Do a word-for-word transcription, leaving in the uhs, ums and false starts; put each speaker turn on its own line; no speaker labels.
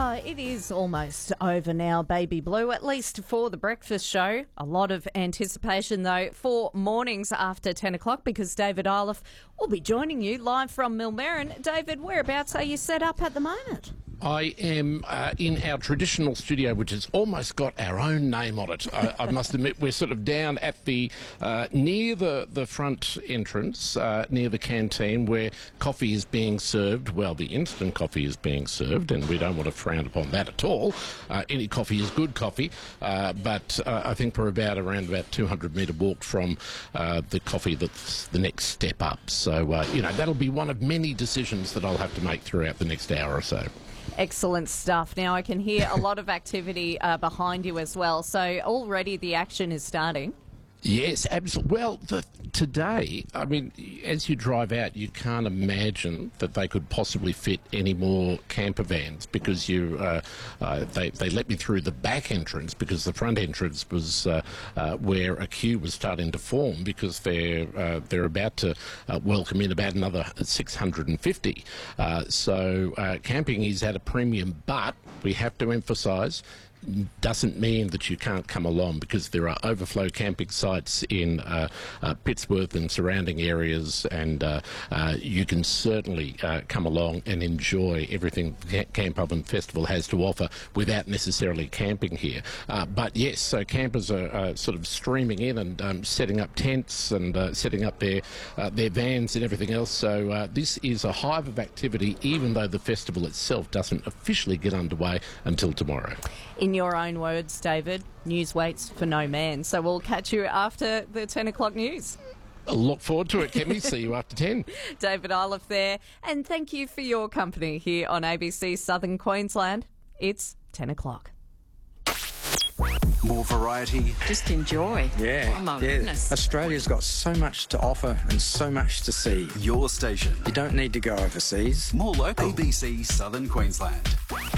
Oh, it is almost over now, Baby Blue, at least for the breakfast show. A lot of anticipation, though, for mornings after ten o'clock because David Iliff will be joining you live from Millmerran. David, whereabouts are you set up at the moment?
I am uh, in our traditional studio, which has almost got our own name on it. I, I must admit, we're sort of down at the uh, near the, the front entrance, uh, near the canteen, where coffee is being served. Well, the instant coffee is being served, and we don't want to frown upon that at all. Uh, any coffee is good coffee, uh, but uh, I think we're about around about two hundred metre walk from uh, the coffee that's the next step up. So, uh, you know, that'll be one of many decisions that I'll have to make throughout the next hour or so.
Excellent stuff. Now, I can hear a lot of activity uh, behind you as well. So already the action is starting.
Yes, absolutely. Well, the, today, I mean, as you drive out, you can't imagine that they could possibly fit any more camper vans because you, uh, uh, they, they let me through the back entrance because the front entrance was uh, uh, where a queue was starting to form because they're uh, they're about to uh, welcome in about another six hundred fifty. Uh, so uh, camping is at a premium, but we have to emphasise doesn't mean that you can't come along because there are overflow camping sites in uh, uh, Pittsworth and surrounding areas, and uh, uh, you can certainly uh, come along and enjoy everything Camp Oven Festival has to offer without necessarily camping here. Uh, but yes, so campers are uh, sort of streaming in and um, setting up tents and uh, setting up their uh, their vans and everything else. So uh, this is a hive of activity, even though the festival itself doesn't officially get underway until tomorrow.
In your own words, David, news waits for no man. So we'll catch you after the ten o'clock news.
I look forward to it, Kemi. See you after ten.
David Iliff there. And thank you for your company here on A B C Southern Queensland. It's ten o'clock.
More variety.
Just enjoy.
Yeah.
Oh, my
yeah.
goodness.
Australia's got so much to offer and so much to see.
Your station.
You don't need to go overseas.
More local. A B C Southern Queensland.